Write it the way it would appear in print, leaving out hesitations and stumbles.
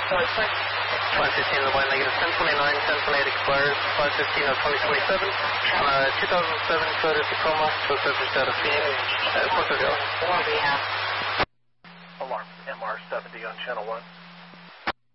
515 on the line, negative 1029, 1028 expires, 515 of 2027, 2007 Toyota Tacoma, to subject out of Phoenix, Puerto Rico. Alarm, MR70 on channel 1.